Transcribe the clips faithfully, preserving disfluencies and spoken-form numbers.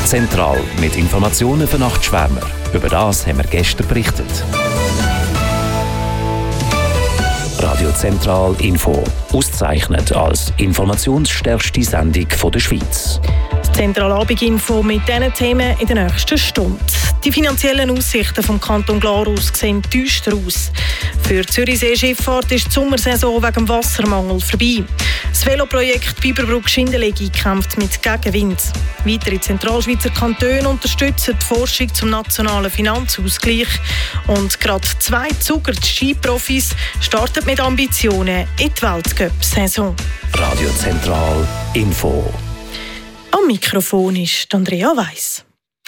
Zentral mit Informationen für Nachtschwärmer. Über das haben wir gestern berichtet. Radio Zentral Info. Ausgezeichnet als informationsstärkste Sendung der Schweiz. Zentralabend-Info mit diesen Themen in der nächsten Stunde. Die finanziellen Aussichten vom Kanton Glarus sehen düster aus. Für die Zürichsee-Schifffahrt ist die Sommersaison wegen dem Wassermangel vorbei. Das Veloprojekt Biberbrück-Schindelegi kämpft mit Gegenwind. Weitere Zentralschweizer Kantone unterstützen die Forschung zum nationalen Finanzausgleich. Und gerade zwei Zuger, die Skiprofis, starten mit Ambitionen in die Weltcup-Saison. Radio Zentral Info. Am Mikrofon ist Andrea Weiss.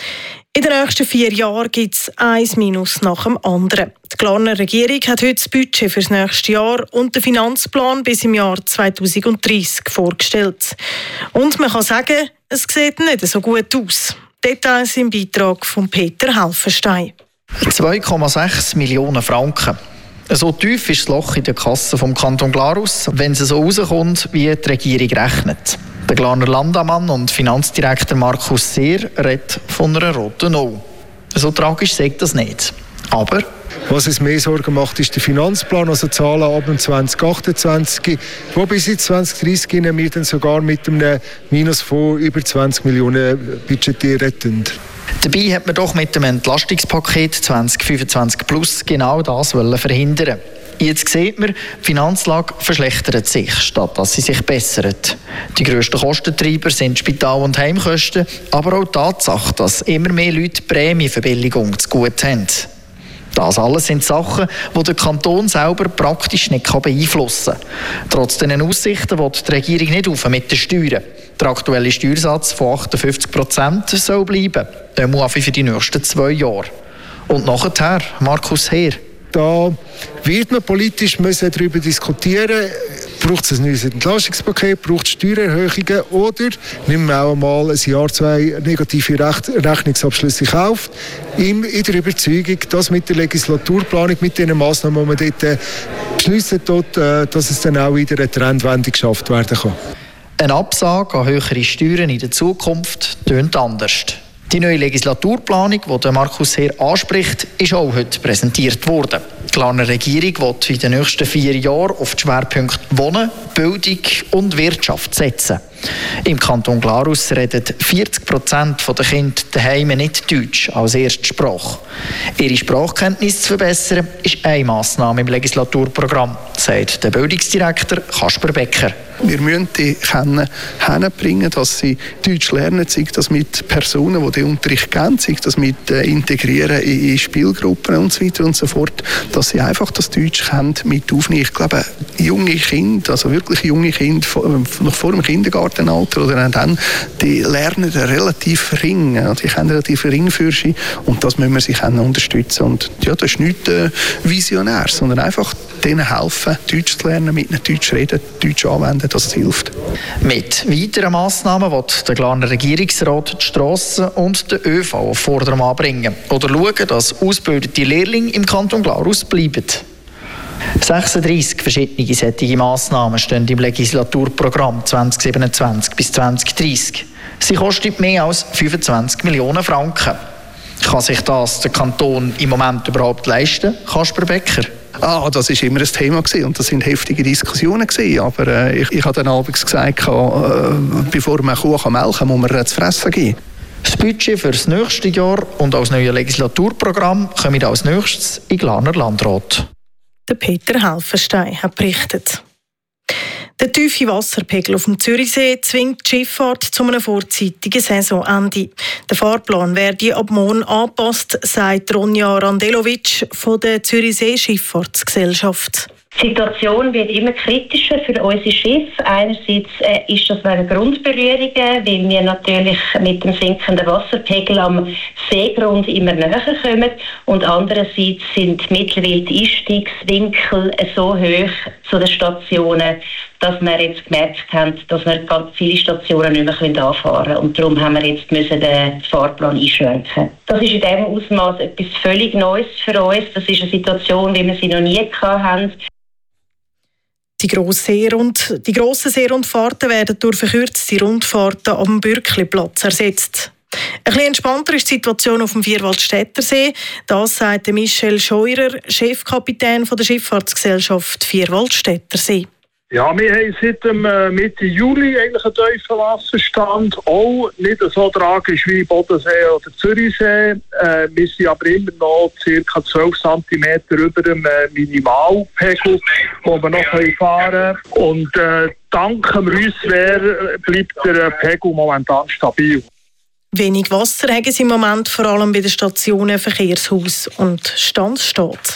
In den nächsten vier Jahren gibt es ein Minus nach dem anderen. Die Glarner Regierung hat heute das Budget für das nächste Jahr und den Finanzplan bis im Jahr zwanzig dreissig vorgestellt. Und man kann sagen, es sieht nicht so gut aus. Details im Beitrag von Peter Helfenstein. zwei Komma sechs Millionen Franken. So tief ist das Loch in der Kasse vom Kanton Glarus, wenn es so rauskommt, wie die Regierung rechnet. Der Glarner Landammann und Finanzdirektor Markus Seer redet von einer roten Null. So tragisch sagt das nicht. Aber was uns mehr Sorgen macht, ist der Finanzplan, also Zahlen ab zwanzig achtundzwanzig, wo bis in zwanzig dreissig wir dann sogar mit einem Minus von über zwanzig Millionen budgetieren. Dabei hat man doch mit dem Entlastungspaket zwanzig fünfundzwanzig plus genau das verhindern. Jetzt sieht man, die Finanzlage verschlechtert sich, statt dass sie sich bessert. Die grössten Kostentreiber sind Spital- und Heimkosten, aber auch die Tatsache, dass immer mehr Leute Prämienverbilligung zu gut haben. Das alles sind Sachen, die der Kanton selber praktisch nicht beeinflussen kann. Trotz diesen Aussichten will die Regierung nicht auf mit den Steuern. Der aktuelle Steuersatz von achtundfünfzig Prozent soll bleiben, der für die nächsten zwei Jahre. Und nachher, Markus Heer. Da wird man politisch müssen darüber diskutieren, braucht es ein neues Entlastungspaket, braucht es Steuererhöhungen oder nehmen wir auch mal ein Jahr, zwei negative Rech- Rechnungsabschlüsse in Kauf, in, in der Überzeugung, dass mit der Legislaturplanung, mit den Massnahmen, die man dort beschliessen tut, dass es dann auch wieder eine Trendwende geschafft werden kann. Eine Absage an höhere Steuern in der Zukunft tönt anders. Die neue Legislaturplanung, die Markus Heer anspricht, ist auch heute präsentiert worden. Die Glarner Regierung will in den nächsten vier Jahren auf die Schwerpunkte Wohnen, Bildung und Wirtschaft setzen. Im Kanton Glarus reden vierzig Prozent der Kinder daheim nicht Deutsch als Erstsprache. Ihre Sprachkenntnisse zu verbessern, ist eine Massnahme im Legislaturprogramm, sagt der Bildungsdirektor Kasper Becker. Wir müssen die hinbringen, dass sie Deutsch lernen, sei das mit Personen, die den Unterricht kennen, sei das mit äh, Integrieren in, in Spielgruppen und so weiter und so fort, dass sie einfach das Deutsch kennen, mit aufnehmen. Ich glaube, junge Kinder, also wirklich junge Kinder, noch vor dem Kindergartenalter oder dann, die lernen relativ gering, die können relativ gering für sie und das müssen wir sie unterstützen. Und ja, das ist nichts äh, visionär, sondern einfach denen helfen, Deutsch zu lernen, mit ihnen Deutsch reden, Deutsch anwenden, dass es hilft. Mit weiteren Massnahmen will der Glarner Regierungsrat die Strassen und den ÖV auf Vordermann bringen oder schauen, dass ausgebildete Lehrlinge im Kanton Glarus bleiben. sechsunddreissig verschiedene solche Massnahmen stehen im Legislaturprogramm zwanzig siebenundzwanzig bis zwanzig dreissig. Sie kosten mehr als fünfundzwanzig Millionen Franken. Kann sich das der Kanton im Moment überhaupt leisten, Kasper Becker? Ah, das war immer ein Thema gewesen und das sind heftige Diskussionen gewesen. Aber äh, ich, ich habe dann abends gesagt, äh, bevor man Kuh melken kann, muss man zu fressen geben. Das Budget für das nächste Jahr und als neues Legislaturprogramm kommen als nächstes in Glarner Landrat. Der Peter Helfenstein hat berichtet. Der tiefe Wasserpegel auf dem Zürichsee zwingt die Schifffahrt zu einem vorzeitigen Saisonende. Der Fahrplan werde ab morgen angepasst, sagt Ronja Randelovic von der Zürichsee Schifffahrtsgesellschaft. Die Situation wird immer kritischer für unsere Schiffe. Einerseits äh, ist das wegen Grundberührungen, weil wir natürlich mit dem sinkenden Wasserpegel am Seegrund immer näher kommen. Und andererseits sind mittlerweile die Einstiegswinkel so hoch zu den Stationen, dass wir jetzt gemerkt haben, dass wir ganz viele Stationen nicht mehr anfahren können. Und darum haben wir jetzt müssen den Fahrplan einschränken. Das ist in diesem Ausmaß etwas völlig Neues für uns. Das ist eine Situation, wie wir sie noch nie hatten. Die grossen Seerund, die grossen Seerundfahrten werden durch verkürzte Rundfahrten am Bürkliplatz ersetzt. Ein bisschen entspannter ist die Situation auf dem Vierwaldstättersee. Das sagt Michel Scheurer, Chefkapitän der Schifffahrtsgesellschaft Vierwaldstättersee. Ja, wir haben seit dem, äh, Mitte Juli eigentlich einen tiefen Wasserstand. Auch nicht so tragisch wie Bodensee oder Zürichsee. Äh, wir sind aber immer noch ca. zwölf Zentimeter über dem äh, Minimalpegel, wo wir noch fahren können. Und äh, dank dem Reuswehr bleibt der äh, Pegel momentan stabil. Wenig Wasser haben sie im Moment vor allem bei den Stationen Verkehrshaus und Standstadt.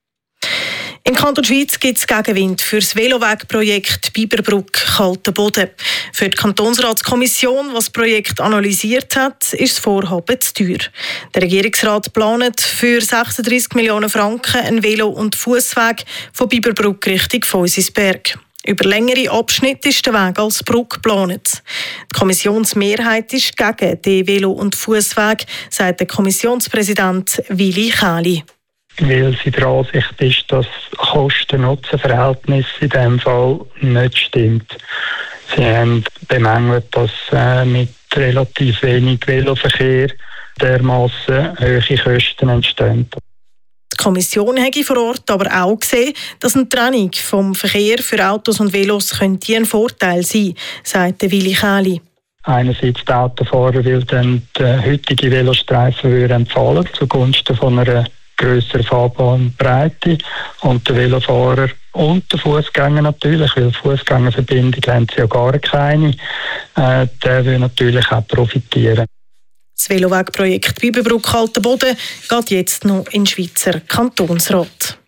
Im Kanton Schwyz gibt es Gegenwind für das Velowegprojekt Biberbrück-Kaltenboden. Für die Kantonsratskommission, die das Projekt analysiert hat, ist das Vorhaben zu teuer. Der Regierungsrat plant für sechsunddreissig Millionen Franken einen Velo- und Fussweg von Biberbrück Richtung Feusisberg. Über längere Abschnitte ist der Weg als Brücke geplant. Die Kommissionsmehrheit ist gegen den Velo- und Fussweg, sagt der Kommissionspräsident Willi Kähli. Weil sie der Ansicht ist, dass das Kosten-Nutzen-Verhältnis in diesem Fall nicht stimmt. Sie haben bemängelt, dass äh, mit relativ wenig Veloverkehr dermassen hohe Kosten entstehen. Die Kommission habe vor Ort aber auch gesehen, dass eine Trennung vom Verkehr für Autos und Velos könnte ein Vorteil sein, sagte Willi Kähli. Einerseits die Autofahrer, weil dann die heutige Velostreifen empfehlen zugunsten von einer grössere Fahrbahnbreite und der Velofahrer und der Fußgänger natürlich, weil Fußgängerverbindung haben sie ja gar keine, äh, der will natürlich auch profitieren. Das Velowegprojekt Biberbrück-Kaltenboden geht jetzt noch in den Schweizer Kantonsrat.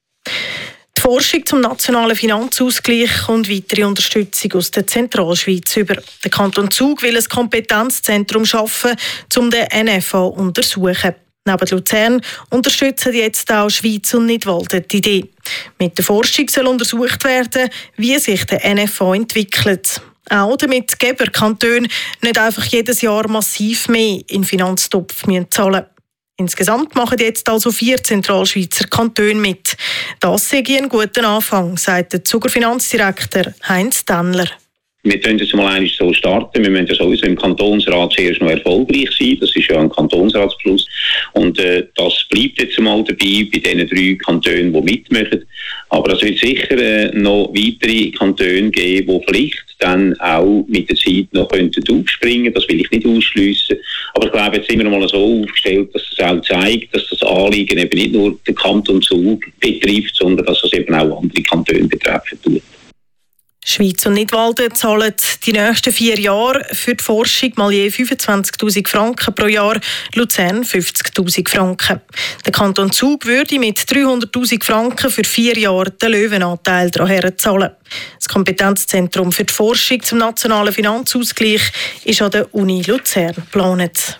Die Forschung zum nationalen Finanzausgleich und weitere Unterstützung aus der Zentralschweiz über. Der Kanton Zug will ein Kompetenzzentrum schaffen, um den N F A zu untersuchen. Neben Luzern unterstützen jetzt auch Schweiz und Nidwalden die Idee. Mit der Forschung soll untersucht werden, wie sich der N F A entwickelt. Auch damit die Geberkantone nicht einfach jedes Jahr massiv mehr in den Finanztopf zahlen müssen. Insgesamt machen jetzt also vier Zentralschweizer Kantone mit. Das sei ein guter Anfang, sagt der Zuger Finanzdirektor Heinz Dennler. Wir können jetzt mal einmal so starten. Wir müssen ja sowieso im Kantonsrat zuerst noch erfolgreich sein. Das ist ja ein Kantonsratsbeschluss. Und äh, das bleibt jetzt mal dabei bei diesen drei Kantonen, die mitmachen. Aber es wird sicher äh, noch weitere Kantone geben, die vielleicht dann auch mit der Zeit noch könnten aufspringen. Das will ich nicht ausschliessen. Aber ich glaube, jetzt sind wir mal so aufgestellt, dass es auch zeigt, dass das Anliegen eben nicht nur den Kanton Zug betrifft, sondern dass es eben auch andere Kantone betreffen tut. Schweiz und Nidwalden zahlen die nächsten vier Jahre für die Forschung mal je fünfundzwanzigtausend Franken pro Jahr, Luzern fünfzigtausend Franken. Der Kanton Zug würde mit dreihunderttausend Franken für vier Jahre den Löwenanteil daran zahlen. Das Kompetenzzentrum für die Forschung zum nationalen Finanzausgleich ist an der Uni Luzern geplant.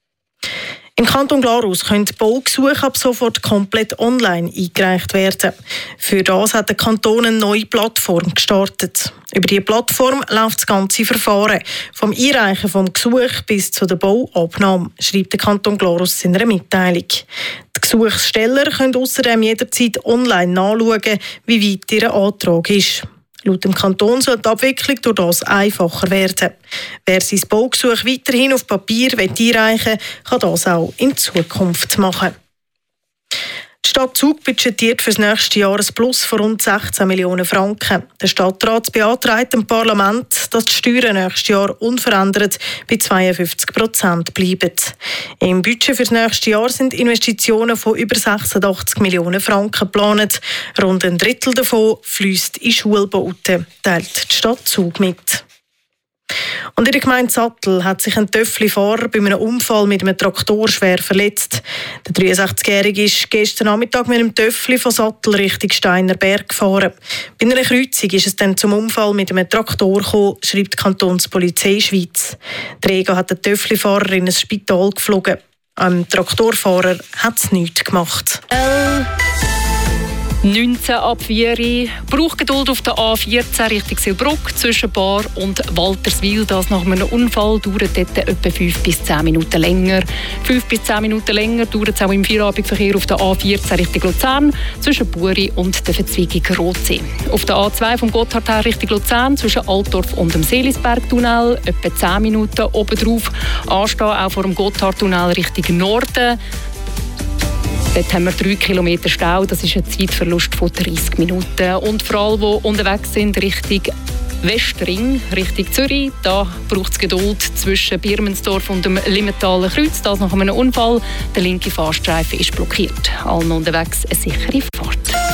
Im Kanton Glarus können Baugesuche ab sofort komplett online eingereicht werden. Für das hat der Kanton eine neue Plattform gestartet. Über diese Plattform läuft das ganze Verfahren, vom Einreichen vom Gesuch bis zu der Bauabnahme, schreibt der Kanton Glarus in einer Mitteilung. Die Gesuchssteller können außerdem jederzeit online nachschauen, wie weit ihr Antrag ist. Laut dem Kanton soll die Abwicklung durch das einfacher werden. Wer sein Baugesuch weiterhin auf Papier einreichen will, kann das auch in Zukunft machen. Die Stadt Zug budgetiert für das nächste Jahr ein Plus von rund sechzehn Millionen Franken. Der Stadtrat beantragt dem Parlament, dass die Steuern nächstes Jahr unverändert bei zweiundfünfzig Prozent bleiben. Im Budget für das nächste Jahr sind Investitionen von über sechsundachtzig Millionen Franken geplant. Rund ein Drittel davon fließt in Schulbauten, teilt die Stadt Zug mit. Und in der Gemeinde Sattel hat sich ein Töffli-Fahrer bei einem Unfall mit einem Traktor schwer verletzt. Der dreiundsechzigjährige ist gestern Nachmittag mit einem Töffli von Sattel Richtung Steiner Berg gefahren. Bei einer Kreuzung ist es dann zum Unfall mit einem Traktor gekommen, schreibt die Kantonspolizei Schweiz. Der Träger hat den Töffli-Fahrer in ein Spital geflogen. Am Traktorfahrer hat es nichts gemacht. Äh. neunzehn ab vier braucht Geduld auf der A vierzehn Richtung Silbruck zwischen Bar und Walterswil. Das nach einem Unfall dauert dort etwa fünf bis zehn Minuten länger. fünf bis zehn Minuten länger dauert es auch im Feierabendverkehr auf der A vierzehn Richtung Luzern zwischen Buri und der Verzweigung Rotsee. Auf der A zwei vom Gotthard her Richtung Luzern zwischen Altdorf und dem Seelisbergtunnel etwa zehn Minuten obendrauf. anstehen, auch vor dem Gotthardtunnel Richtung Norden. Dort haben wir drei Kilometer Stau, das ist ein Zeitverlust von dreißig Minuten. Und für alle, die unterwegs sind Richtung Westring, Richtung Zürich, da braucht es Geduld zwischen Birmensdorf und dem Limmentaler Kreuz. Das nach einem Unfall. Der linke Fahrstreifen ist blockiert. Allen unterwegs eine sichere Fahrt.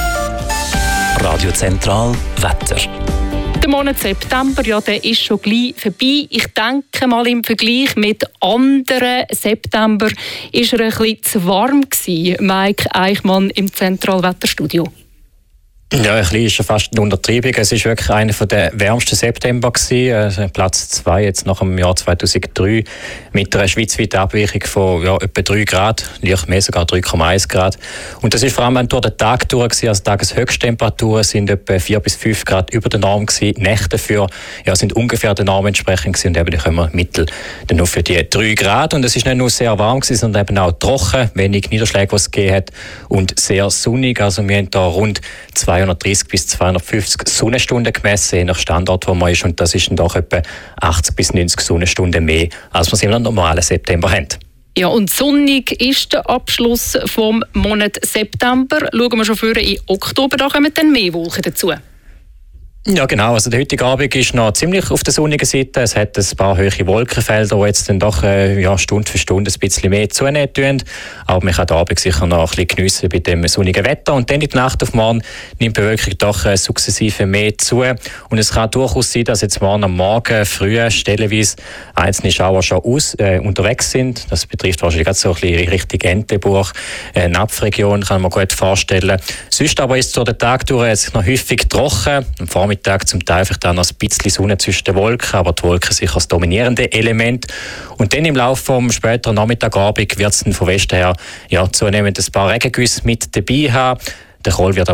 Radio Zentral Wetter. Der Monat September, ja, der ist schon gleich vorbei. Ich denke mal, im Vergleich mit anderen September ist er ein bisschen zu warm gewesen. Mike Eichmann im Zentralwetterstudio. Ja, ein bisschen ist ja fast eine Untertreibung. Es war wirklich einer der wärmsten September gewesen, also Platz zwei jetzt nach dem Jahr zweitausenddrei mit einer schweizweiten Abweichung von ja, etwa drei Grad, leicht mehr sogar drei Komma eins Grad. Und das ist vor allem durch den Tag durch gewesen, also Tageshöchsttemperaturen sind etwa vier bis fünf Grad über der Norm gewesen. Die Nächte dafür ja, sind ungefähr der Norm entsprechend gewesen und eben die kommen Mittel dann nur für die drei Grad. Und es ist nicht nur sehr warm gewesen, sondern eben auch trocken, wenig Niederschläge, was es gegeben hat und sehr sonnig. Also wir haben da rund zweihundertdreißig bis zweihundertfünfzig Sonnenstunden gemessen, je nach Standort, wo man ist. Und das ist dann doch etwa achtzig bis neunzig Sonnenstunden mehr, als wir es im normalen September haben. Ja, und sonnig ist der Abschluss vom Monat September. Schauen wir schon früher in Oktober, da kommen dann mehr Wolken dazu. Ja, genau. Also der heutige Abend ist noch ziemlich auf der sonnigen Seite. Es hat ein paar hohe Wolkenfelder, die jetzt dann doch äh, ja, Stunde für Stunde ein bisschen mehr zunehmen tun. Aber man kann den Abend sicher noch ein bisschen geniessen bei dem sonnigen Wetter. Und dann in der Nacht auf morgen nimmt die Bewölkung doch äh, sukzessive mehr zu. Und es kann durchaus sein, dass jetzt morgen am Morgen früh stellenweise einzelne Schauer schon aus, äh, unterwegs sind. Das betrifft wahrscheinlich gerade so ein bisschen Richtung Entlebuch, äh, Napfregion, kann man gut vorstellen. Sonst aber ist es durch den Tag durch jetzt noch häufig trocken. Am Vormittag zum Teil vielleicht auch noch ein bisschen Sonne zwischen den Wolken, aber die Wolken sicher das dominierende Element. Und dann im Laufe vom späteren Nachmittagabend wird es von Westen her ja, zunehmend ein paar Regengüsse mit dabei haben. Der Kohl wird aber